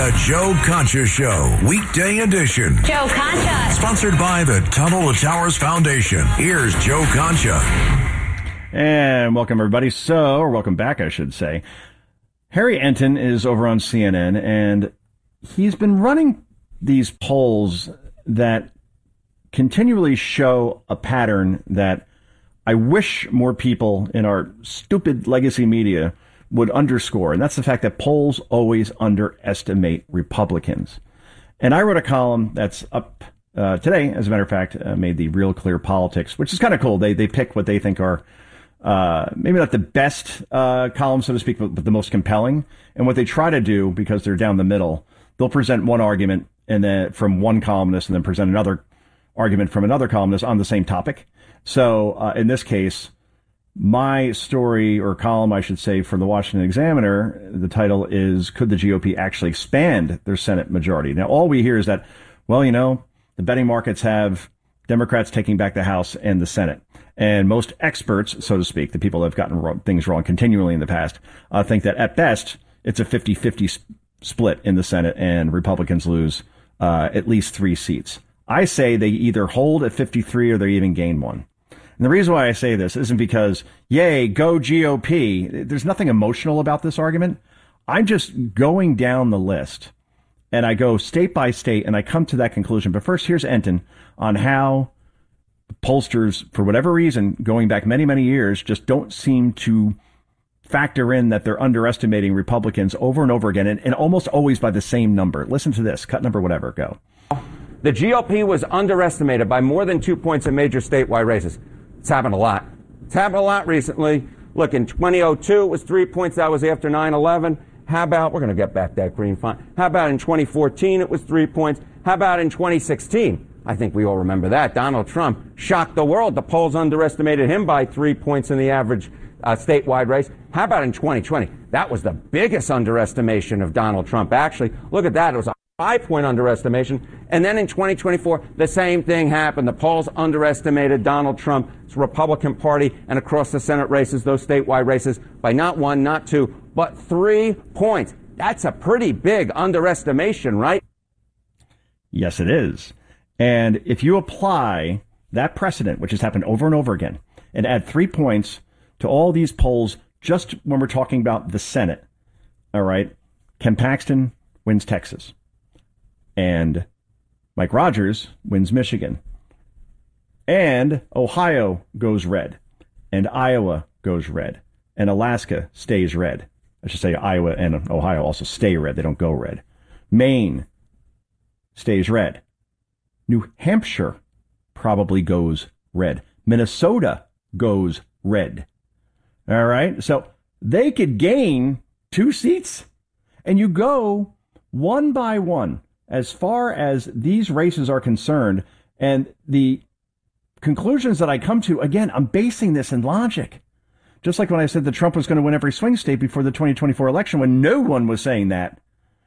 The Joe Concha Show, weekday edition. Joe Concha. Sponsored by the Tunnel to Towers Foundation. Here's Joe Concha. And welcome, everybody. Or welcome back, I should say. Harry Enten is over on CNN, and he's been running these polls that continually show a pattern that I wish more people in our stupid legacy media would underscore, and that's the fact that polls always underestimate Republicans. And I wrote a column that's up today, as a matter of fact, made the Real Clear Politics, which is kind of cool. They pick what they think are maybe not the best column, so to speak, but the most compelling. And what they try to do, because they're down the middle, they'll present one argument and then from one columnist and then present another argument from another columnist on the same topic. So in this case, my story or column, I should say, from the Washington Examiner, the title is, Could the GOP Actually Expand Their Senate Majority? Now, all we hear is that, well, you know, the betting markets have Democrats taking back the House and the Senate. And most experts, so to speak, the people that have gotten things wrong continually in the past, think that at best, it's a 50-50 split in the Senate and Republicans lose at least 3 seats. I say they either hold at 53 or they even gain one. And the reason why I say this isn't because, yay, go GOP. There's nothing emotional about this argument. I'm just going down the list, and I go state by state, and I come to that conclusion. But first, here's Enten on how pollsters, for whatever reason, going back many, many years, just don't seem to factor in that they're underestimating Republicans over and over again, and almost always by the same number. Listen to this. Cut number whatever. Go. The GOP was underestimated by more than 2 points in major statewide races. It's happened a lot. It's happened a lot recently. Look, in 2002, it was 3 points. That was after 9/11. How about, we're going to get back that green font. How about in 2014, it was 3 points. How about in 2016? I think we all remember that. Donald Trump shocked the world. The polls underestimated him by 3 points in the average statewide race. How about in 2020? That was the biggest underestimation of Donald Trump. Actually, look at that. It was a 5-point underestimation. And then in 2024, the same thing happened. The polls underestimated Donald Trump's Republican Party and across the Senate races, those statewide races, by not 1, not 2, but 3 points. That's a pretty big underestimation, right? Yes, it is. And if you apply that precedent, which has happened over and over again, and add 3 points to all these polls, just when we're talking about the Senate, all right, Ken Paxton wins Texas. And Mike Rogers wins Michigan. And Ohio goes red. And Iowa goes red. And Alaska stays red. I should say Iowa and Ohio also stay red. They don't go red. Maine stays red. New Hampshire probably goes red. Minnesota goes red. All right? So they could gain 2 seats. And you go one by one as far as these races are concerned. And the conclusions that I come to, again, I'm basing this in logic. Just like when I said that Trump was going to win every swing state before the 2024 election, when no one was saying that,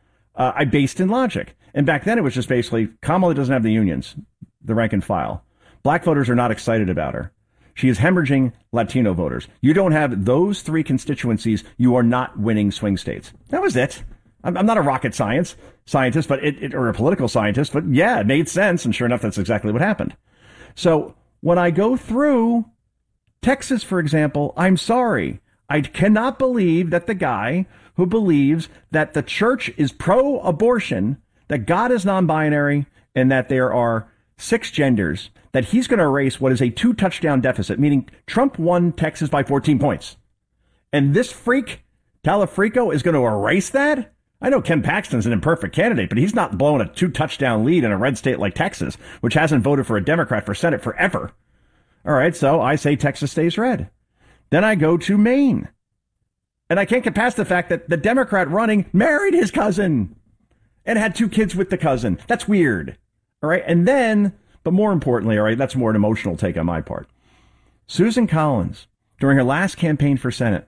I based in logic. And back then it was just basically, Kamala doesn't have the unions, the rank and file. Black voters are not excited about her. She is hemorrhaging Latino voters. You don't have those 3 constituencies, you are not winning swing states. That was it. I'm not a rocket scientist, but or a political scientist, but yeah, it made sense. And sure enough, that's exactly what happened. So when I go through Texas, for example, I'm sorry. I cannot believe that the guy who believes that the church is pro-abortion, that God is non-binary, and that there are 6 genders, that he's going to erase what is a 2-touchdown deficit, meaning Trump won Texas by 14 points. And this freak, Talafrico, is going to erase that? I know Ken Paxton's an imperfect candidate, but he's not blowing a 2-touchdown lead in a red state like Texas, which hasn't voted for a Democrat for Senate forever. All right, so I say Texas stays red. Then I go to Maine. And I can't get past the fact that the Democrat running married his cousin and had 2 kids with the cousin. That's weird. All right, and then, but more importantly, all right, that's more an emotional take on my part. Susan Collins, during her last campaign for Senate,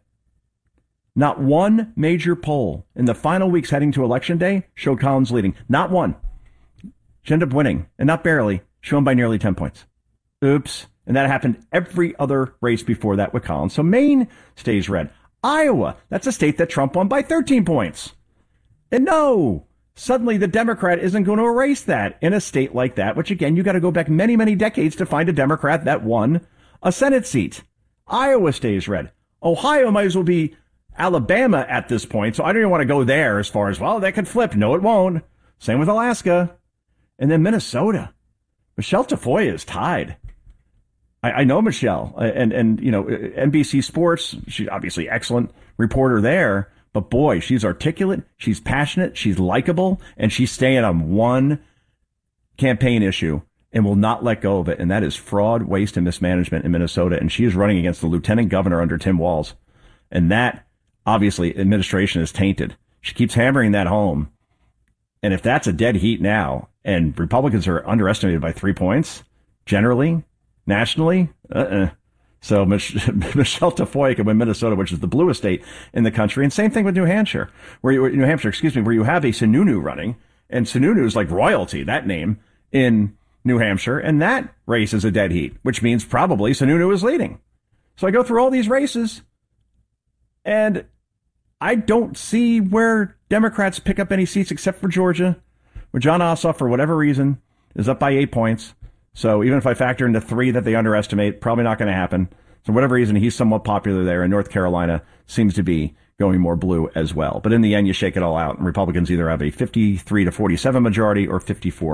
not one major poll in the final weeks heading to Election Day showed Collins leading. Not one. She ended up winning, and not barely. She won by nearly 10 points. Oops. And that happened every other race before that with Collins. So Maine stays red. Iowa, that's a state that Trump won by 13 points. And no, Suddenly the Democrat isn't going to erase that in a state like that, which again, you got to go back many, many decades to find a Democrat that won a Senate seat. Iowa stays red. Ohio might as well be Alabama at this point. So I don't even want to go there as far as, well, that could flip. No, it won't. Same with Alaska. And then Minnesota. Michelle Tafoya is tied. I know Michelle and you know, NBC Sports, she's obviously excellent reporter there, but boy, she's articulate, she's passionate, she's likable, and she's staying on one campaign issue and will not let go of it. And that is fraud, waste, and mismanagement in Minnesota. And she is running against the lieutenant governor under Tim Walz. And that obviously administration is tainted. She keeps hammering that home. And if that's a dead heat now, and Republicans are underestimated by 3 points, generally, nationally, So Michelle Tafoya can win Minnesota, which is the bluest state in the country. And same thing with New Hampshire, where you have a Sununu running, and Sununu is like royalty, that name, in New Hampshire. And that race is a dead heat, which means probably Sununu is leading. So I go through all these races, and I don't see where Democrats pick up any seats except for Georgia, where John Ossoff, for whatever reason, is up by 8 points. So even if I factor in the 3 that they underestimate, probably not going to happen. So for whatever reason, he's somewhat popular there, and North Carolina seems to be going more blue as well. But in the end, you shake it all out, and Republicans either have a 53-47 majority or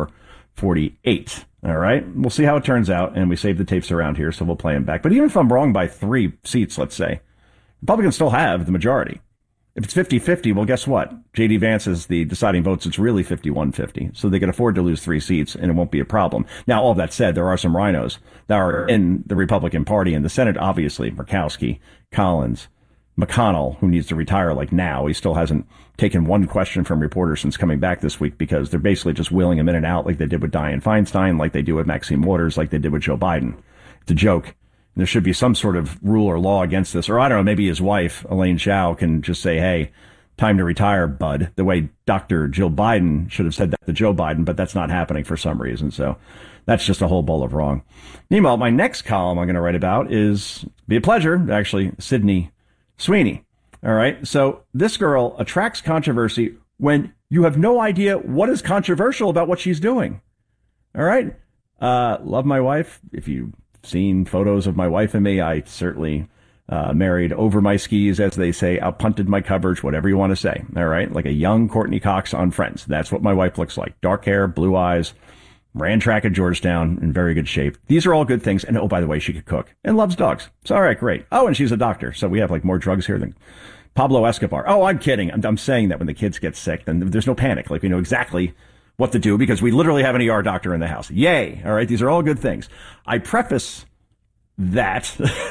54-48. All right? We'll see how it turns out, and we save the tapes around here, so we'll play them back. But even if I'm wrong by 3 seats, let's say, Republicans still have the majority. If it's 50-50, well, guess what? J.D. Vance is the deciding votes. It's really 51-50. So they can afford to lose 3 seats, and it won't be a problem. Now, all that said, there are some rhinos that are in the Republican Party in the Senate, obviously. Murkowski, Collins, McConnell, who needs to retire like now. He still hasn't taken one question from reporters since coming back this week because they're basically just wheeling him in and out like they did with Dianne Feinstein, like they do with Maxine Waters, like they did with Joe Biden. It's a joke. There should be some sort of rule or law against this. Or I don't know, maybe his wife, Elaine Chao, can just say, hey, time to retire, bud. The way Dr. Jill Biden should have said that to Joe Biden, but that's not happening for some reason. So that's just a whole bowl of wrong. Meanwhile, my next column I'm going to write about is, be a pleasure, actually, Sydney Sweeney. All right. So this girl attracts controversy when you have no idea what is controversial about what she's doing. All right. Love my wife. If you seen photos of my wife and me, I certainly married over my skis, as they say, outpunted my coverage, whatever you want to say. All right. Like a young Courtney Cox on Friends. That's what my wife looks like. Dark hair, blue eyes, ran track at Georgetown, in very good shape. These are all good things. And oh, by the way, she could cook and loves dogs. So, all right, great. Oh, and she's a doctor. So we have like more drugs here than Pablo Escobar. Oh, I'm kidding. I'm saying that when the kids get sick, then there's no panic. Like we know exactly what to do because we literally have an ER doctor in the house. Yay. All right. These are all good things. I preface that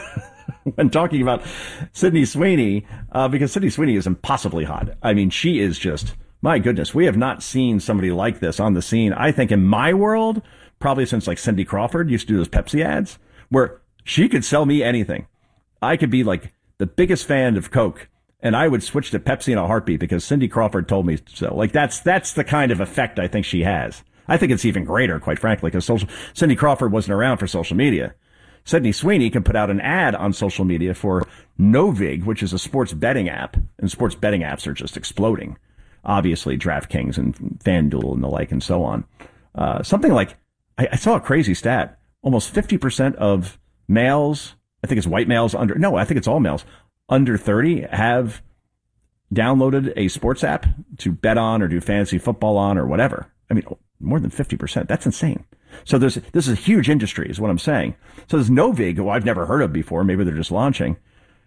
when talking about Sydney Sweeney, because Sydney Sweeney is impossibly hot. I mean, she is just, my goodness, we have not seen somebody like this on the scene. I think in my world, probably since like Cindy Crawford used to do those Pepsi ads where she could sell me anything. I could be like the biggest fan of Coke and I would switch to Pepsi in a heartbeat because Cindy Crawford told me so. Like that's the kind of effect I think she has. I think it's even greater, quite frankly, because Cindy Crawford wasn't around for social media. Sydney Sweeney can put out an ad on social media for Novig, which is a sports betting app, and sports betting apps are just exploding. Obviously, DraftKings and FanDuel and the like and so on. Something like, I saw a crazy stat, almost 50% of males, I think it's white males I think it's all males, under 30 have downloaded a sports app to bet on or do fantasy football on or whatever. I mean, more than 50%. That's insane. So this is a huge industry is what I'm saying. So there's Novig, who I've never heard of before. Maybe they're just launching.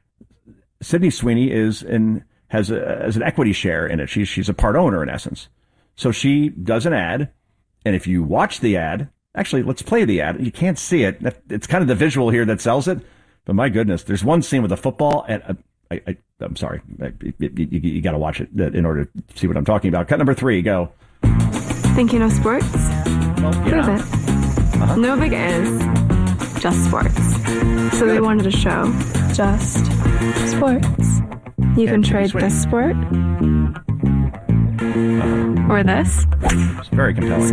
Sydney Sweeney has an equity share in it. She's a part owner in essence. So she does an ad. And if you watch the ad, actually, let's play the ad. You can't see it. It's kind of the visual here that sells it. But my goodness, there's one scene with a football, and I'm sorry, you got to watch it in order to see what I'm talking about. Cut number 3, go. Think you know sports? Well, Prove it. Uh-huh. Novig is just sports. So they wanted to show just sports. You can trade this sport or this. It's very compelling.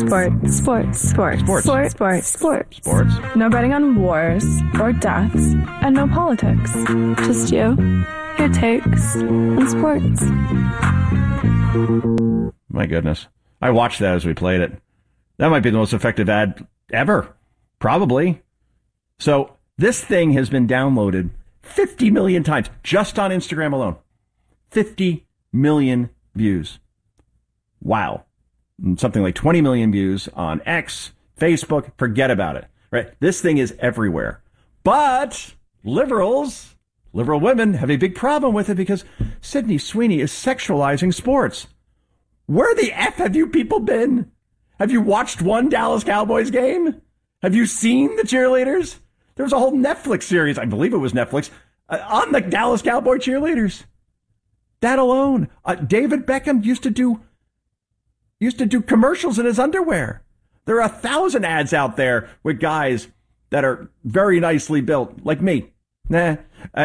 Sports. No betting on wars or deaths, and no politics. Just you, your takes, and sports. My goodness. I watched that as we played it. That might be the most effective ad ever. Probably. So this thing has been downloaded 50 million times just on Instagram alone. 50 million views. Wow. And something like 20 million views on X, Facebook. Forget about it. Right? This thing is everywhere. But liberal women have a big problem with it because Sydney Sweeney is sexualizing sports. Where the F have you people been? Have you watched one Dallas Cowboys game? Have you seen the cheerleaders? There was a whole Netflix series, I believe it was Netflix, on the Dallas Cowboy cheerleaders. That alone. David Beckham used to do commercials in his underwear. There are 1,000 ads out there with guys that are very nicely built, like me, and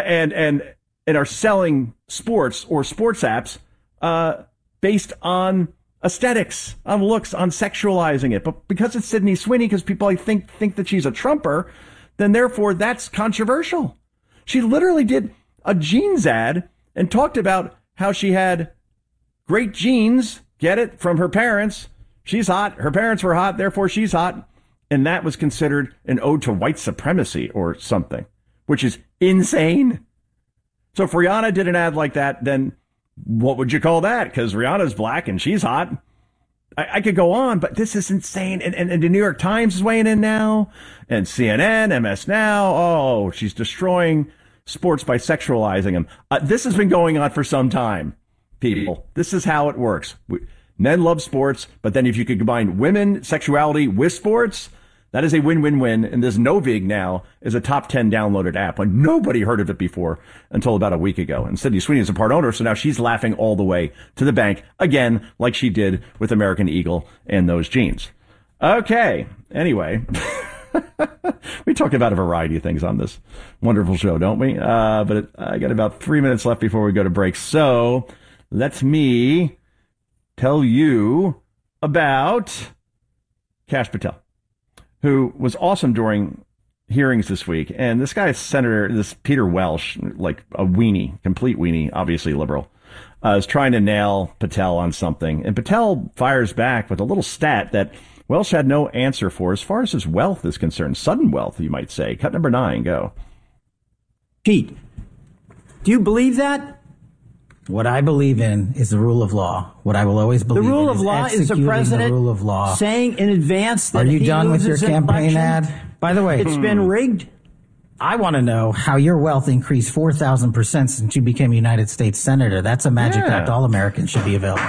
are selling sports or sports apps based on aesthetics, on looks, on sexualizing it. But because it's Sydney Sweeney, because people think that she's a Trumper, then therefore that's controversial. She literally did a jeans ad and talked about how she had great genes, get it, from her parents. She's hot. Her parents were hot. Therefore, she's hot. And that was considered an ode to white supremacy or something, which is insane. So if Rihanna did an ad like that, then what would you call that? Because Rihanna's black and she's hot. I could go on, but this is insane. And the New York Times is weighing in now, and CNN, MS Now. Oh, she's destroying sports by sexualizing them. This has been going on for some time, people. This is how it works. Men love sports, but then if you could combine women, sexuality with sports, that is a win-win-win. And this Novig now is a top 10 downloaded app. Like nobody heard of it before until about a week ago. And Sydney Sweeney is a part owner, so now she's laughing all the way to the bank again, like she did with American Eagle and those jeans. Okay. Anyway, we talk about a variety of things on this wonderful show, don't we? But I got about 3 minutes left before we go to break. So let me tell you about Kash Patel, who was awesome during hearings this week. And this guy, Senator, this Peter Welch, like a weenie, complete weenie, obviously liberal, is trying to nail Patel on something. And Patel fires back with a little stat that Welch had no answer for as far as his wealth is concerned. Sudden wealth, you might say. Cut number 9, go. Pete, do you believe that? What I believe in is the rule of law. What I will always believe in the rule of law is the president the rule of law. saying in advance that Are you he done with your loses campaign election. ad? By the way, It's been rigged. I want to know how your wealth increased 4,000% since you became a United States Senator. That's a magic act all Americans should be available.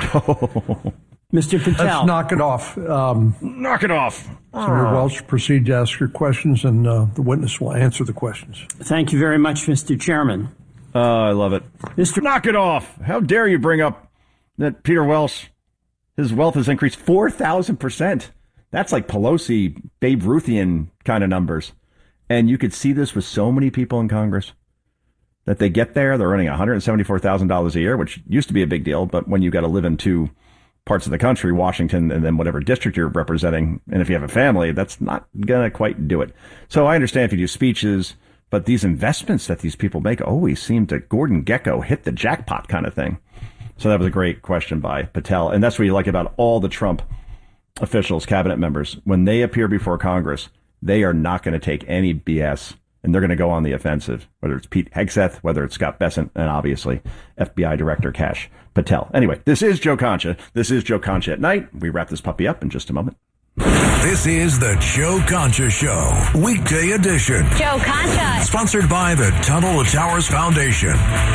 Mr. Patel. Let's knock it off. Knock it off. Senator Welch, proceed to ask your questions, and the witness will answer the questions. Thank you very much, Mr. Chairman. Oh, I love it. Mr. Knock it off. How dare you bring up that Peter Welch, his wealth has increased 4,000%. That's like Pelosi, Babe Ruthian kind of numbers. And you could see this with so many people in Congress that they get there, they're earning $174,000 a year, which used to be a big deal. But when you got to live in two parts of the country, Washington and then whatever district you're representing, and if you have a family, that's not going to quite do it. So I understand if you do speeches, but these investments that these people make always seem to Gordon Gekko hit the jackpot kind of thing. So that was a great question by Patel. And that's what you like about all the Trump officials, cabinet members. When they appear before Congress, they are not going to take any BS, and they're going to go on the offensive, whether it's Pete Hegseth, whether it's Scott Bessent, and obviously FBI Director Kash Patel. Anyway, this is Joe Concha. This is Joe Concha at Night. We wrap this puppy up in just a moment. This is the Joe Concha Show, weekday edition. Joe Concha. Sponsored by the Tunnel to Towers Foundation.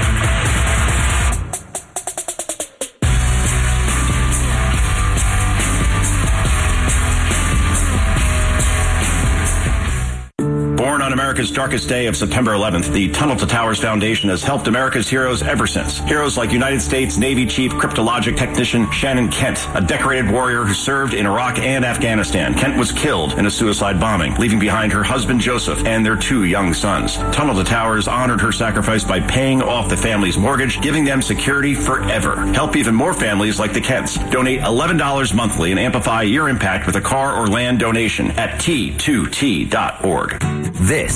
Born on America's darkest day of September 11th, the Tunnel to Towers Foundation has helped America's heroes ever since. Heroes like United States Navy Chief Cryptologic Technician Shannon Kent, a decorated warrior who served in Iraq and Afghanistan. Kent was killed in a suicide bombing, leaving behind her husband Joseph and their 2 young sons. Tunnel to Towers honored her sacrifice by paying off the family's mortgage, giving them security forever. Help even more families like the Kents. Donate $11 monthly and amplify your impact with a car or land donation at T2T.org. This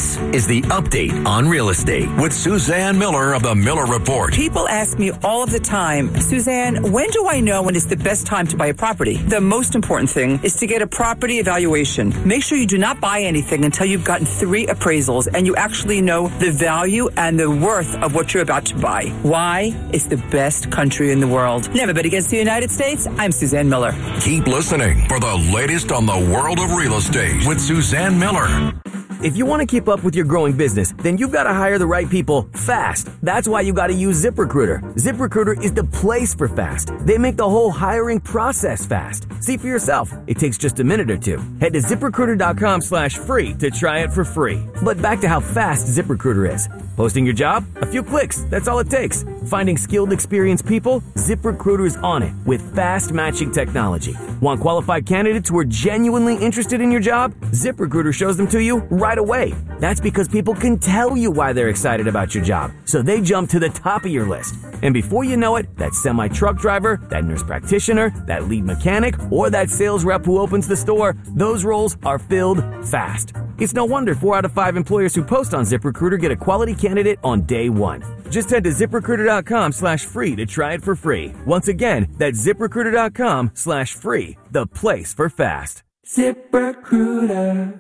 This is the Update on Real Estate with Suzanne Miller of the Miller Report. People ask me all of the time, Suzanne, when do I know when it's the best time to buy a property? The most important thing is to get a property evaluation. Make sure you do not buy anything until you've gotten 3 appraisals and you actually know the value and the worth of what you're about to buy. Why? It's the best country in the world. Never bet against the United States. I'm Suzanne Miller. Keep listening for the latest on the world of real estate with Suzanne Miller. If you want to keep up with your growing business, then you've got to hire the right people fast. That's why you got to use ZipRecruiter. ZipRecruiter is the place for fast. They make the whole hiring process fast. See for yourself. It takes just a minute or two. Head to ZipRecruiter.com/free to try it for free. But back to how fast ZipRecruiter is. Posting your job? A few clicks. That's all it takes. Finding skilled, experienced people? ZipRecruiter is on it with fast matching technology. Want qualified candidates who are genuinely interested in your job? ZipRecruiter shows them to you right away. That's because people can tell you why they're excited about your job, so they jump to the top of your list. And before you know it, that semi-truck driver, that nurse practitioner, that lead mechanic, or that sales rep who opens the store, those roles are filled fast. It's no wonder 4 out of 5 employers who post on ZipRecruiter get a quality candidate on day one. Just head to ZipRecruiter.com/free to try it for free. Once again, that's ZipRecruiter.com/free, the place for fast. ZipRecruiter.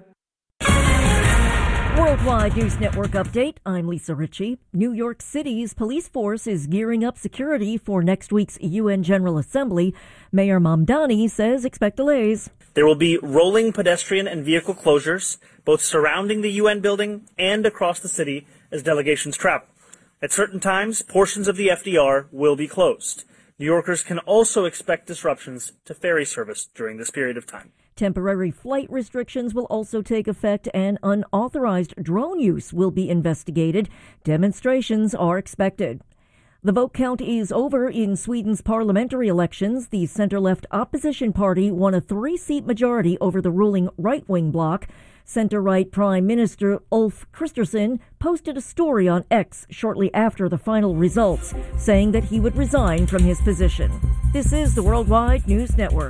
Worldwide News Network update. I'm Lisa Ritchie. New York City's police force is gearing up security for next week's UN General Assembly. Mayor Mamdani says expect delays. There will be rolling pedestrian and vehicle closures, both surrounding the UN building and across the city as delegations travel. At certain times, portions of the FDR will be closed. New Yorkers can also expect disruptions to ferry service during this period of time. Temporary flight restrictions will also take effect, and unauthorized drone use will be investigated. Demonstrations are expected. The vote count is over in Sweden's parliamentary elections. The center-left opposition party won a 3-seat majority over the ruling right-wing bloc. Center-right Prime Minister Ulf Kristersson posted a story on X shortly after the final results, saying that he would resign from his position. This is the Worldwide News Network.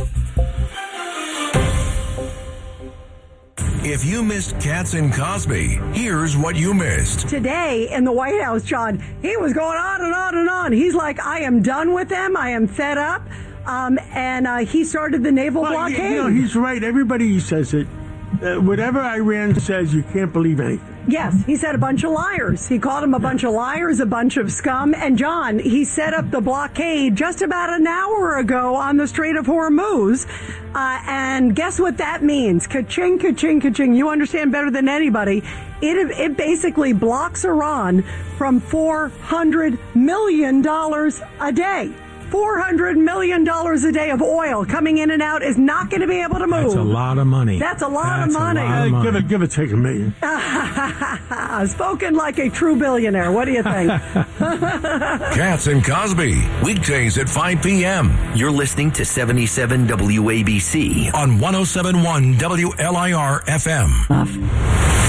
If you missed Katz and Cosby, here's what you missed. Today in the White House, John, he was going on and on and on. He's like, I am done with them. I am fed up. And he started the naval blockade. You know, he's right. Everybody says it. Whatever Iran says, you can't believe anything. Yes, he said a bunch of liars. He called them a bunch of liars, a bunch of scum. And John, he set up the blockade just about an hour ago on the Strait of Hormuz. And guess what that means? Ka-ching, ka-ching, ka-ching. You understand better than anybody. It basically blocks Iran from $400 million a day. $400 million a day of oil coming in and out is not going to be able to move. That's a lot of money. That's a lot of money. Give it, take $1 million. Spoken like a true billionaire. What do you think? Katz and Cosby, weekdays at 5 p.m. You're listening to 77 WABC on 107.1 WLIR FM.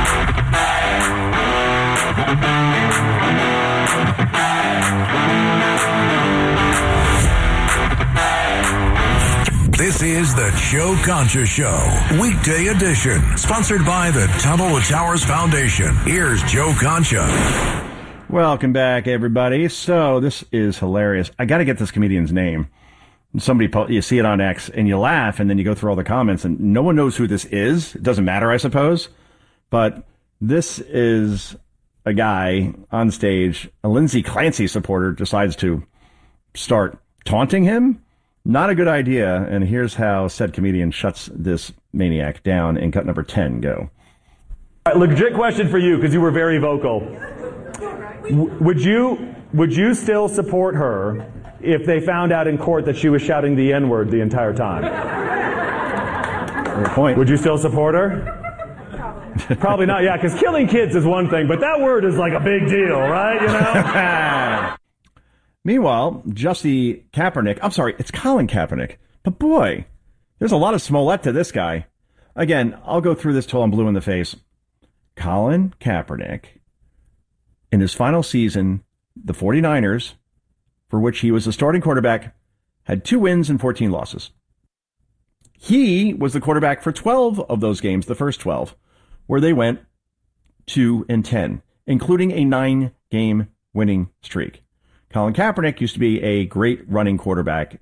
This is the Joe Concha Show, weekday edition, sponsored by the Tuttle Towers Foundation. Here's Joe Concha. Welcome back, everybody. So this is hilarious. I got to get this comedian's name. You see it on X and you laugh, and then you go through all the comments, and no one knows who this is. It doesn't matter, I suppose. But this is a guy on stage. A Lindsay Clancy supporter decides to start taunting him. Not a good idea, and here's how said comedian shuts this maniac down in cut number 10. Go. All right, legit question for you, because you were very vocal. Would you still support her if they found out in court that she was shouting the N-word the entire time? Good point. Would you still support her? Probably not, yeah, because killing kids is one thing, but that word is like a big deal, right? You know? Meanwhile, Jussie Kaepernick, I'm sorry, it's Colin Kaepernick, but boy, there's a lot of Smollett to this guy. Again, I'll go through this till I'm blue in the face. Colin Kaepernick, in his final season, the 49ers, for which he was the starting quarterback, had 2 wins and 14 losses. He was the quarterback for 12 of those games, the first 12, where they went 2-10, including a 9-game winning streak. Colin Kaepernick used to be a great running quarterback